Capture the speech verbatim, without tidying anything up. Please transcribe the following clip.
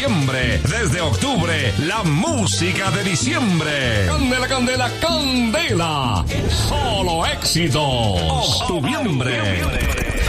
diciembre. Desde octubre, la música de diciembre. Candela, candela, candela. Solo éxito. Octubre.